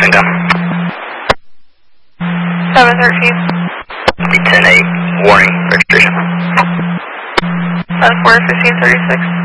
Same time. 713. 10-8, warning, registration. 10-4, 1536.